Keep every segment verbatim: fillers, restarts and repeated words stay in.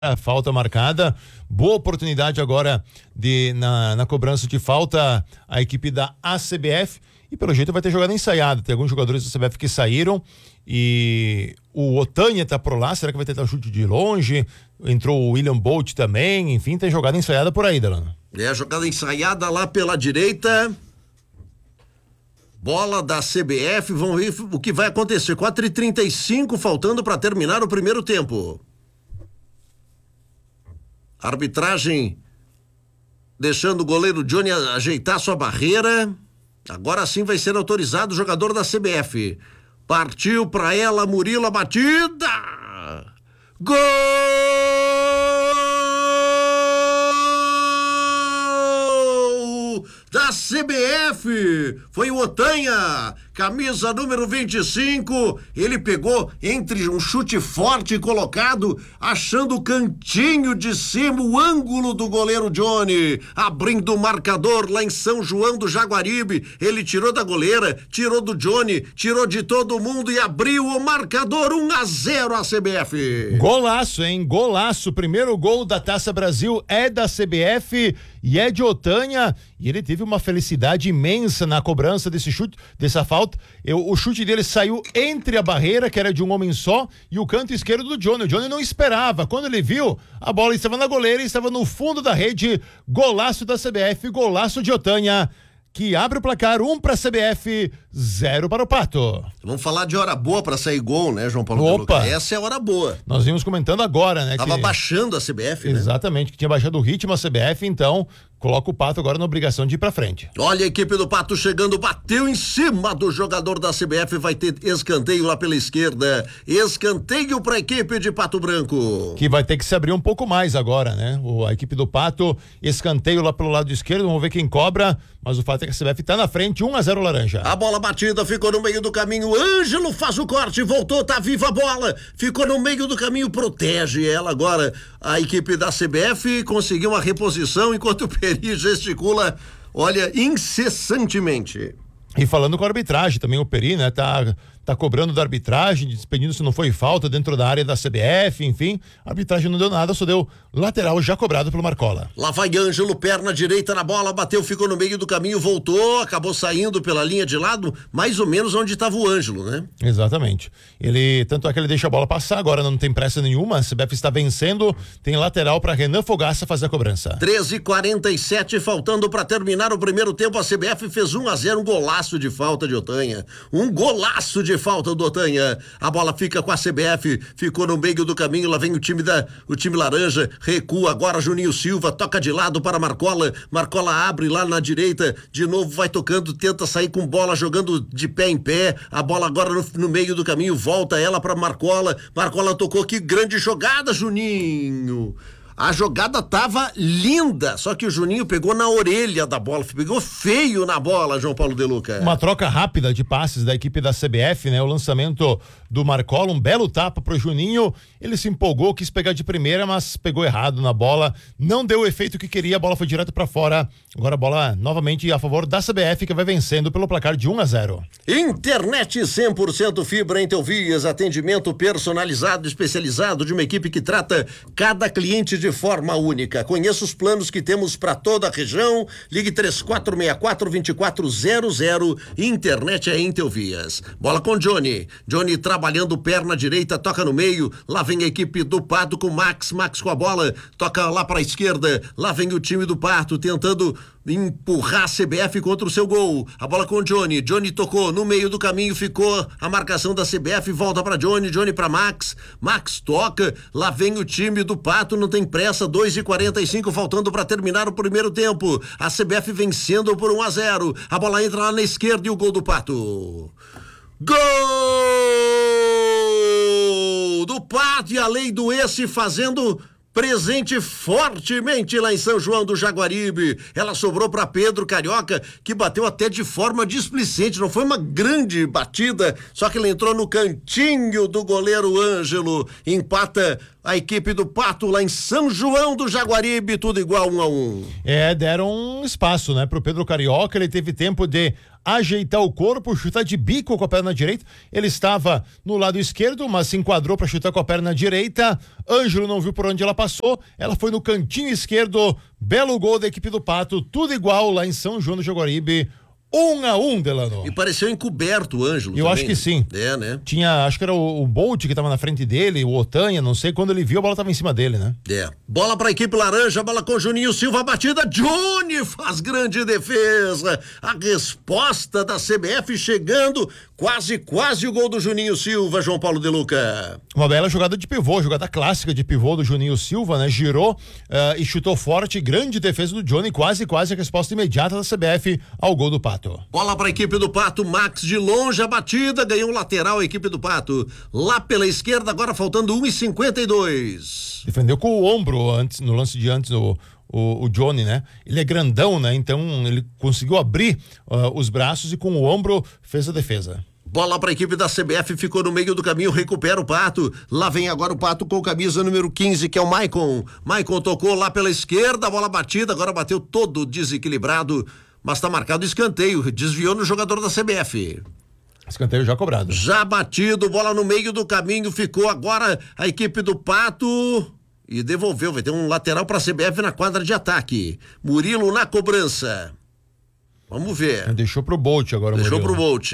A falta marcada, boa oportunidade agora de na, na cobrança de falta a equipe da A C B F e pelo jeito vai ter jogada ensaiada, tem alguns jogadores da A C B F que saíram e o Otanha tá por lá, será que vai tentar chute de longe? Entrou o William Bolt também, enfim, tem jogada ensaiada por aí, Delano. É, jogada ensaiada lá pela direita, bola da C B F, vamos ver o que vai acontecer, quatro e trinta e cinco faltando para terminar o primeiro tempo. Arbitragem deixando o goleiro Johnny ajeitar sua barreira. Agora sim vai ser autorizado o jogador da C B F. Partiu pra ela, Murilo, a batida. Gol da C B F. Foi o Otanha, camisa número vinte e cinco, ele pegou entre um chute forte colocado, achando o cantinho de cima, o ângulo do goleiro Johnny, abrindo o marcador lá em São João do Jaguaribe. Ele tirou da goleira, tirou do Johnny, tirou de todo mundo e abriu o marcador. Um a zero a C B F. Golaço, hein? Golaço. Primeiro gol da Taça Brasil é da C B F e é de Otanha, e ele teve uma felicidade imensa na cobrança desse chute, dessa falta. Eu, o chute dele saiu entre a barreira, que era de um homem só, e o canto esquerdo do Johnny. O Johnny não esperava. Quando ele viu, a bola estava na goleira e estava no fundo da rede. Golaço da C B F, golaço de Otanha, que abre o placar, um para a C B F, zero para o Pato. Vamos falar de hora boa para sair gol, né, João Paulo? Opa! Essa é a hora boa. Nós vimos comentando agora, né? Tava que... baixando a C B F, né? Exatamente, que tinha baixado o ritmo a C B F, então coloca o Pato agora na obrigação de ir pra frente. Olha a equipe do Pato chegando, bateu em cima do jogador da C B F, vai ter escanteio lá pela esquerda, escanteio pra equipe de Pato Branco. Que vai ter que se abrir um pouco mais agora, né? O, a equipe do Pato, escanteio lá pelo lado esquerdo, vamos ver quem cobra, mas o fato é que a C B F tá na frente, um a zero Laranja. A bola batida ficou no meio do caminho, Ângelo faz o corte, voltou, tá viva a bola, ficou no meio do caminho, protege ela agora, a equipe da C B F conseguiu uma reposição enquanto o Peri gesticula, olha, incessantemente. E falando com a arbitragem também, o Peri, né, tá, tá cobrando da arbitragem, despedindo se não foi falta dentro da área da C B F, enfim, a arbitragem não deu nada, só deu lateral já cobrado pelo Marcola. Lá vai Ângelo, perna direita na bola, bateu, ficou no meio do caminho, voltou, acabou saindo pela linha de lado, mais ou menos onde estava o Ângelo, né? Exatamente. Ele, tanto é que ele deixa a bola passar, agora não tem pressa nenhuma, a C B F está vencendo, tem lateral para Renan Fogaça fazer a cobrança. treze e quarenta e sete, faltando para terminar o primeiro tempo, a C B F fez um a zero, um golaço de falta de Otanha, um golaço de falta do Otanha, a bola fica com a C B F, ficou no meio do caminho, lá vem o time da, o time laranja, recua agora Juninho Silva, toca de lado para Marcola, Marcola abre lá na direita, de novo vai tocando, tenta sair com bola, jogando de pé em pé, a bola agora no, no meio do caminho, volta ela para Marcola, Marcola tocou, que grande jogada, Juninho! A jogada tava linda, só que o Juninho pegou na orelha da bola, pegou feio na bola, João Paulo De Luca. Uma troca rápida de passes da equipe da C B F, né? O lançamento do Marcola, um belo tapa pro Juninho, ele se empolgou, quis pegar de primeira, mas pegou errado na bola, não deu o efeito que queria, a bola foi direto pra fora, agora a bola novamente a favor da C B F, que vai vencendo pelo placar de um a zero. Internet cem por cento fibra em Telvias, atendimento personalizado, especializado de uma equipe que trata cada cliente de forma única. Conheça os planos que temos para toda a região. Ligue três quatro seis quatro, dois quatro zero zero. Internet é em Telvias. Bola com Johnny. Johnny trabalhando perna direita, toca no meio. Lá vem a equipe do Pato com Max. Max com a bola, toca lá para a esquerda. Lá vem o time do Pato tentando empurrar a C B F contra o seu gol. A bola com Johnny. Johnny tocou no meio do caminho, ficou a marcação da C B F, volta para Johnny, Johnny para Max. Max toca. Lá vem o time do Pato, não tem pressa, dois e quarenta e cinco faltando para terminar o primeiro tempo. A C B F vencendo por um a zero. A bola entra lá na esquerda e o gol do Pato. Gol do Pato e a lei do esse fazendo presente fortemente lá em São João do Jaguaribe. Ela sobrou para Pedro Carioca, que bateu até de forma displicente, não foi uma grande batida, só que ele entrou no cantinho do goleiro Ângelo. Empata a equipe do Pato lá em São João do Jaguaribe, tudo igual um a um. É, deram um espaço, né, pro Pedro Carioca, ele teve tempo de ajeitar o corpo, chutar de bico com a perna direita, ele estava no lado esquerdo, mas se enquadrou para chutar com a perna direita, Ângelo não viu por onde ela passou, ela foi no cantinho esquerdo, belo gol da equipe do Pato, tudo igual lá em São João do Jaguaribe, um a um, Delano. E pareceu encoberto o Ângelo. Eu também, acho que né? sim. É, né? Tinha, acho que era o, o Bolt que tava na frente dele, o Otanha, não sei, quando ele viu a bola tava em cima dele, né? É. Bola pra equipe laranja, bola com Juninho Silva, batida, Johnny faz grande defesa. A resposta da C B F chegando, quase, quase o gol do Juninho Silva, João Paulo de Luca. Uma bela jogada de pivô, jogada clássica de pivô do Juninho Silva, né? Girou uh, e chutou forte, grande defesa do Johnny, quase, quase a resposta imediata da C B F ao gol do Pato. Bola pra equipe do Pato, Max de longe a batida, ganhou um lateral a equipe do Pato. Lá pela esquerda, agora faltando um e cinquenta e dois. Defendeu com o ombro antes, no lance de antes, o, o, o Johnny, né? Ele é grandão, né? Então ele conseguiu abrir uh, os braços e com o ombro fez a defesa. Bola para a equipe da C B F, ficou no meio do caminho, recupera o Pato. Lá vem agora o Pato com camisa número quinze, que é o Maicon. Maicon tocou lá pela esquerda, bola batida, agora bateu todo desequilibrado, mas tá marcado escanteio, desviou no jogador da C B F. Escanteio já cobrado. Já batido, bola no meio do caminho, ficou agora a equipe do Pato e devolveu, vai ter um lateral para a C B F na quadra de ataque. Murilo na cobrança. Vamos ver. Deixou pro Bolt agora, Deixou Murilo. pro Bolt.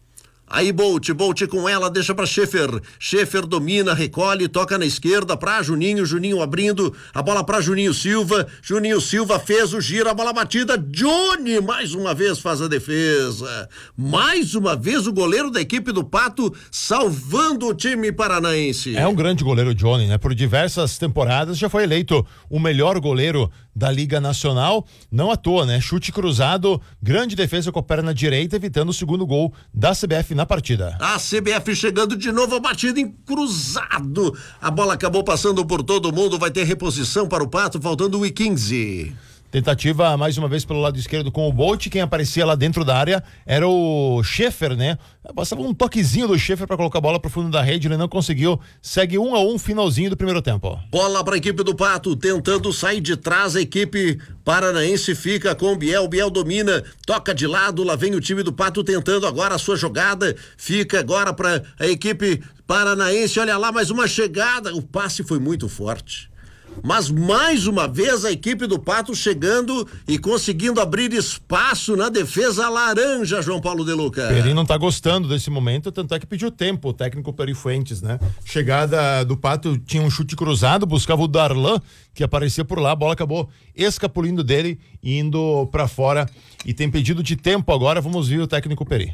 Aí Bolt, Bolt com ela, deixa pra Schaefer, Schaefer domina, recolhe, toca na esquerda pra Juninho, Juninho abrindo, a bola pra Juninho Silva, Juninho Silva fez o giro, a bola batida, Johnny mais uma vez faz a defesa, mais uma vez o goleiro da equipe do Pato salvando o time paranaense. É um grande goleiro, Johnny, né? Por diversas temporadas já foi eleito o melhor goleiro da Liga Nacional, não à toa, né? Chute cruzado, grande defesa com a perna direita, evitando o segundo gol da C B F na partida. A C B F chegando de novo, a batida em cruzado. A bola acabou passando por todo mundo, vai ter reposição para o Pato, faltando um e quinze. Tentativa mais uma vez pelo lado esquerdo com o Bolt, quem aparecia lá dentro da área era o Schaefer, né? Passava um toquezinho do Schaefer para colocar a bola pro fundo da rede, ele não conseguiu, segue um a um, finalzinho do primeiro tempo. Bola para a equipe do Pato, tentando sair de trás, a equipe paranaense fica com o Biel, Biel domina, toca de lado, lá vem o time do Pato tentando agora a sua jogada, fica agora para a equipe paranaense, olha lá, mais uma chegada, o passe foi muito forte. Mas mais uma vez a equipe do Pato chegando e conseguindo abrir espaço na defesa laranja, João Paulo de Luca. Peri não tá gostando desse momento, tanto é que pediu tempo, o técnico Peri Fuentes, né? Chegada do Pato, tinha um chute cruzado, buscava o Darlan, que aparecia por lá, a bola acabou escapulindo dele e indo pra fora, e tem pedido de tempo agora, vamos ver o técnico Peri.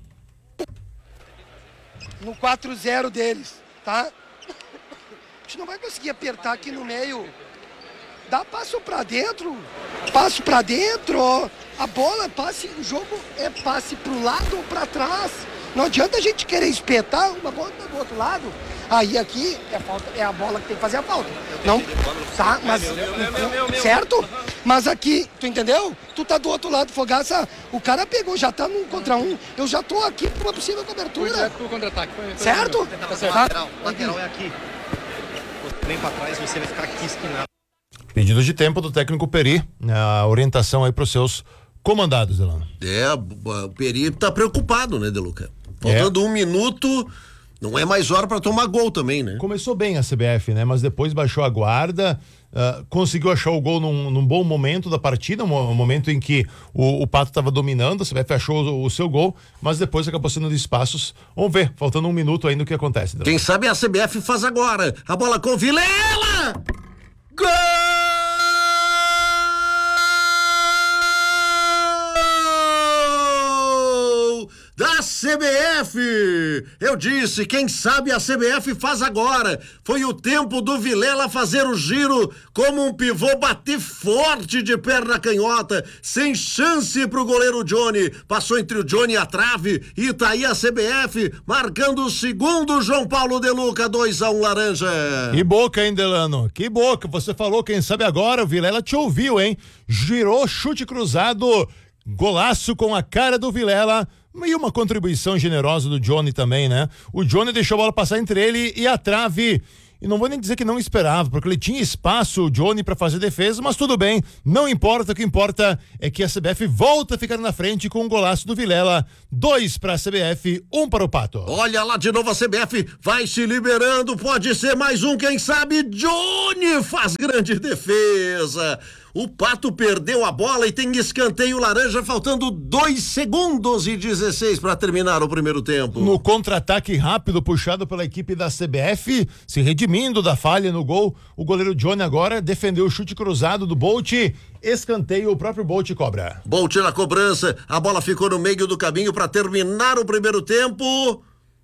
No quatro zero deles, tá? A gente não vai conseguir apertar aqui no meio. Dá passo pra dentro. Passo pra dentro. A bola, passe, o jogo é passe pro lado ou pra trás. Não adianta a gente querer espetar uma bola do outro lado. Aí aqui é, falta, é a bola que tem que fazer a falta. Não, tá, mas certo? Mas aqui, tu entendeu? Tu tá do outro lado, Fogaça, o cara pegou, já tá num contra um. Eu já tô aqui pra uma possível cobertura. Foi contra-ataque. Certo? Tá certo. Lateral, lateral é aqui. Vem pra trás, você vai ficar aqui esquinado. Pedido de tempo do técnico Peri, a orientação aí pros seus comandados, Delano. É, o Peri tá preocupado, né, De Luca? Faltando é. um minuto, não é mais hora pra tomar gol também, né? Começou bem a C B F, né? Mas depois baixou a guarda, uh, conseguiu achar o gol num, num bom momento da partida, um, um momento em que o, o Pato estava dominando, a C B F achou o, o seu gol, mas depois acabou sendo de espaços. Vamos ver, faltando um minuto ainda o que acontece. Delano. Quem sabe a C B F faz agora. A bola com Vilela! Gol! Da C B F! Eu disse, quem sabe a C B F faz agora. Foi o tempo do Vilela fazer o giro como um pivô, bater forte de perna canhota, sem chance pro goleiro Johnny. Passou entre o Johnny e a trave e tá aí a C B F marcando o segundo, João Paulo de Luca, dois a um laranja. Que boca, hein, Delano? Que boca. Você falou, quem sabe agora, o Vilela te ouviu, hein? Girou, chute cruzado, golaço com a cara do Vilela. E uma contribuição generosa do Johnny também, né? O Johnny deixou a bola passar entre ele e a trave e não vou nem dizer que não esperava, porque ele tinha espaço, o Johnny, para fazer defesa, mas tudo bem, não importa, o que importa é que a C B F volta a ficar na frente com um golaço do Vilela, dois para a C B F, um para o Pato. Olha lá de novo a C B F, vai se liberando, pode ser mais um, quem sabe, Johnny faz grande defesa. O Pato perdeu a bola e tem escanteio laranja, faltando dois segundos e dezesseis para terminar o primeiro tempo. No contra-ataque rápido puxado pela equipe da C B F, se redimindo da falha no gol, o goleiro Johnny agora defendeu o chute cruzado do Bolt, escanteio, o próprio Bolt cobra. Bolt na cobrança, a bola ficou no meio do caminho para terminar o primeiro tempo.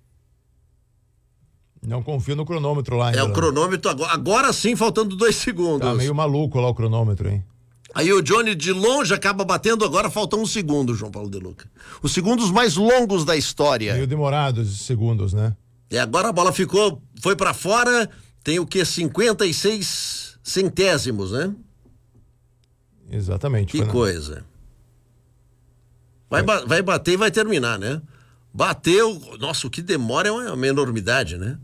Não confio no cronômetro lá ainda. É o cronômetro agora, agora sim, faltando dois segundos. Tá meio maluco lá o cronômetro, hein? Aí o Johnny de longe acaba batendo, agora faltam um segundo, João Paulo De Luca. Os segundos mais longos da história. Meio demorados esses segundos, né? E agora a bola ficou, foi pra fora, tem o que? cinquenta e seis centésimos, né? Exatamente. Que coisa. Vai, ba- vai bater e vai terminar, né? Bateu, nossa, o que demora é uma, uma enormidade, né?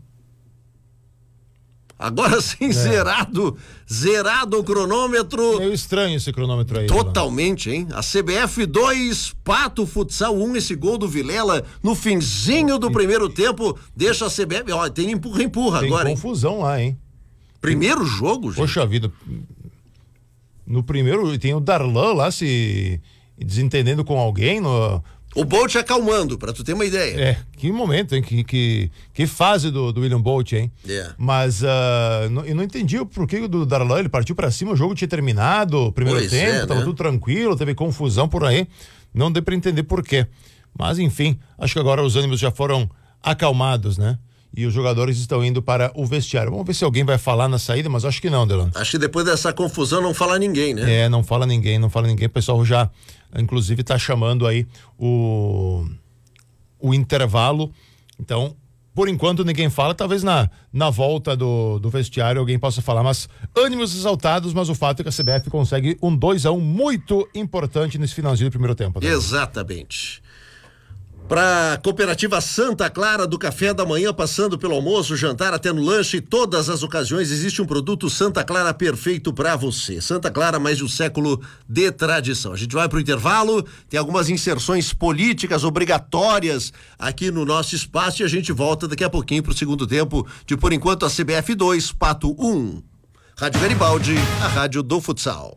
Agora sim, é. zerado, zerado o cronômetro. Meio estranho esse cronômetro aí. Totalmente, hein? A C B F dois, Pato Futsal um, esse gol do Vilela no finzinho do primeiro tempo, deixa a C B F, ó, tem empurra-empurra agora, hein? Tem confusão lá, hein? Primeiro jogo, gente. Poxa vida, no primeiro tem o Darlan lá se desentendendo com alguém no... O Bolt acalmando, pra tu ter uma ideia. É, que momento, hein? Que, que, que fase do, do William Bolt, hein? É. Mas uh, não, eu não entendi o porquê do Darlan, ele partiu pra cima, o jogo tinha terminado, o primeiro pois tempo, é, tava né? tudo tranquilo, teve confusão por aí, não deu pra entender por quê. Mas enfim, acho que agora os ânimos já foram acalmados, né? E os jogadores estão indo para o vestiário. Vamos ver se alguém vai falar na saída, mas acho que não, Delano. Acho que depois dessa confusão não fala ninguém, né? É, não fala ninguém, não fala ninguém. O pessoal já, inclusive, tá chamando aí o, o intervalo. Então, por enquanto, ninguém fala. Talvez na, na volta do, do vestiário alguém possa falar. Mas ânimos exaltados, mas o fato é que a C B F consegue um dois a um muito importante nesse finalzinho do primeiro tempo. Delano. Exatamente. Para a Cooperativa Santa Clara, do café da manhã, passando pelo almoço, jantar, até no lanche, todas as ocasiões, existe um produto Santa Clara perfeito para você. Santa Clara, mais de um século de tradição. A gente vai para o intervalo, tem algumas inserções políticas obrigatórias aqui no nosso espaço e a gente volta daqui a pouquinho para o segundo tempo de, por enquanto, a C B F dois, Pato um. Rádio Garibaldi, a rádio do futsal.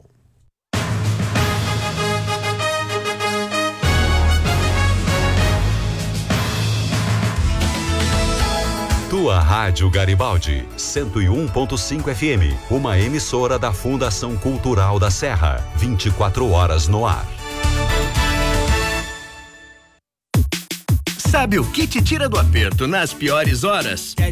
Tua Rádio Garibaldi, cento e um ponto cinco F M, uma emissora da Fundação Cultural da Serra, vinte e quatro horas no ar. Sabe o que te tira do aperto nas piores horas?